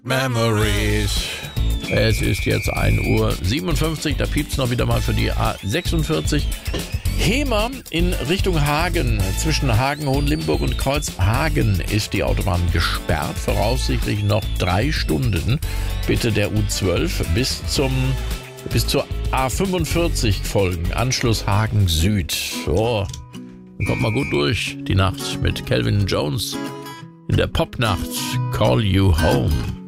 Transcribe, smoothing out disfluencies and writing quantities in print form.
Memories. Es ist jetzt 1:57 Uhr, da piept's noch wieder mal für die A46. Hemer in Richtung Hagen. Zwischen Hagen, Hohenlimburg und Kreuzhagen ist die Autobahn gesperrt. Voraussichtlich noch 3 Stunden. Bitte der U12 bis zur A45 folgen. Anschluss Hagen Süd. So, dann kommt mal gut durch die Nacht mit Calvin Jones in der Popnacht. Call You Home.